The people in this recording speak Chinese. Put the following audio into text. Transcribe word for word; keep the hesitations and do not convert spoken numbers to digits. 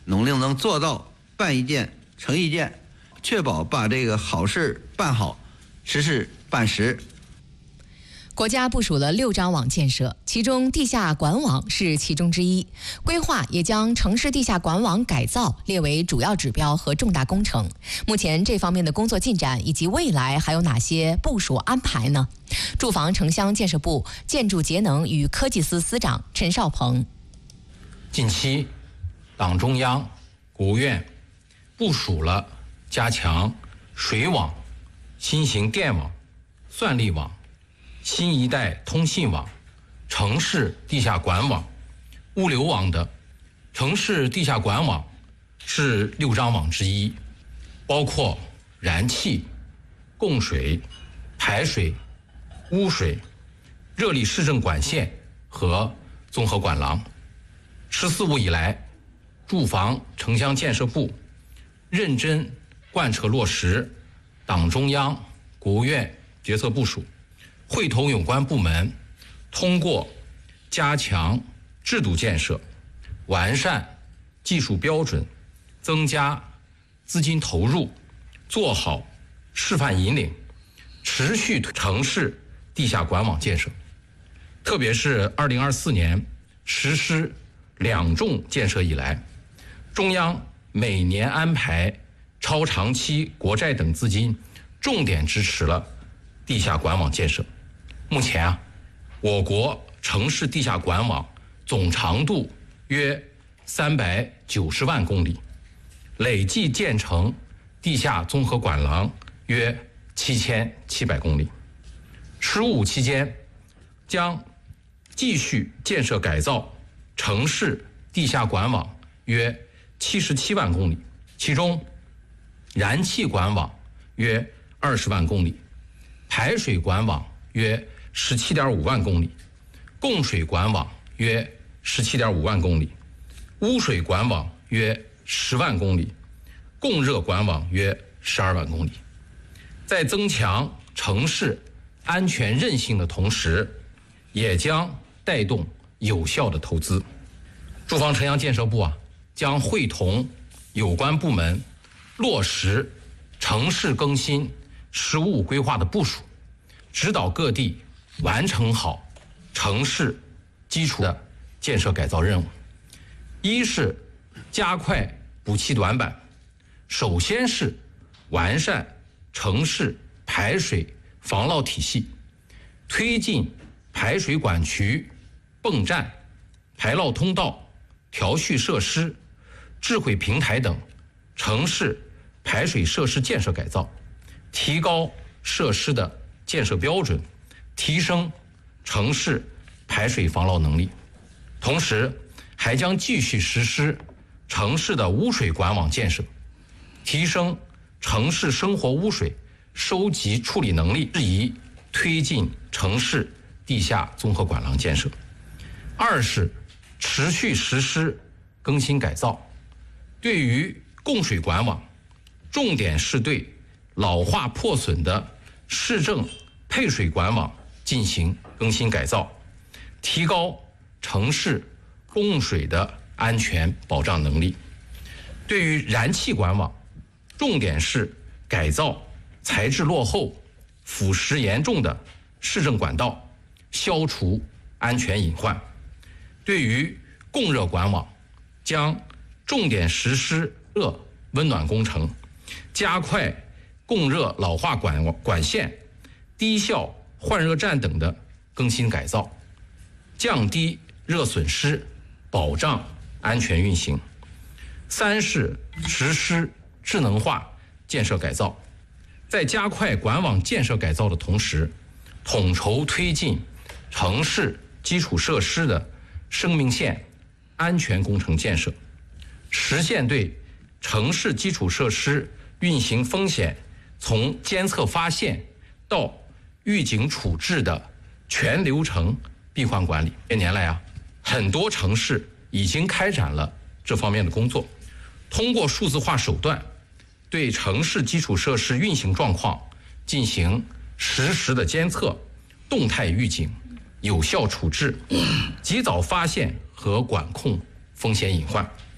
农令能做到办一件成一件，确保把这个好事办好，实事办实。 国家部署了六张网建设，其中地下管网是其中之一。规划也将城市地下管网改造列为主要指标和重大工程。目前这方面的工作进展以及未来还有哪些部署安排呢？住房城乡建设部建筑节能与科技司司长陈少鹏。 近期，党中央、国务院部署了加强水网、新型电网、算力网、新一代通信网、城市地下管网、物流网的。城市地下管网是六张网之一，包括燃气、供水、排水、污水、热力市政管线和综合管廊。十四五以来，住房城乡建设部认真贯彻落实党中央、国务院决策部署，会同有关部门，通过加强制度建设、完善技术标准、增加资金投入，做好示范引领，持续城市地下管网建设。特别是二零二四年实施两重建设以来，中央每年安排超长期国债等资金，重点支持了地下管网建设。目前啊，我国城市地下管网总长度约三百九十万公里，累计建成地下综合管廊约七千七百公里。十五期间，将继续建设改造城市地下管网约七十七万公里，其中燃气管网约二十万公里，排水管网约十七点五万公里，供水管网约十七点五万公里，污水管网约十万公里，供热管网约十二万公里。在增强城市安全韧性的同时，也将带动有效的投资。住房城乡建设部啊，将会同有关部门落实城市更新“十五五”规划的部署，指导各地完成好城市基础的建设改造任务。一是加快补齐短板，首先是完善城市排水防涝体系，推进排水管渠、泵站、排涝通道、调蓄设施、智慧平台等城市排水设施建设改造，提高设施的建设标准，提升城市排水防涝能力。同时，还将继续实施城市的污水管网建设，提升城市生活污水收集处理能力，适宜推进城市地下综合管廊建设。二是持续实施更新改造，对于供水管网，重点是对老化破损的市政配水管网进行更新改造，提高城市供水的安全保障能力。对于燃气管网，重点是改造材质落后、腐蚀严重的市政管道，消除安全隐患。对于供热管网，将重点实施热温暖工程，加快供热老化管管线、低效换热站等的更新改造，降低热损失，保障安全运行。三是实施智能化建设改造，在加快管网建设改造的同时，统筹推进城市基础设施的生命线安全工程建设，实现对城市基础设施运行风险从监测发现到预警处置的全流程闭环管理。这年来啊，很多城市已经开展了这方面的工作，通过数字化手段，对城市基础设施运行状况进行实时的监测、动态预警、有效处置，及早发现和管控风险隐患。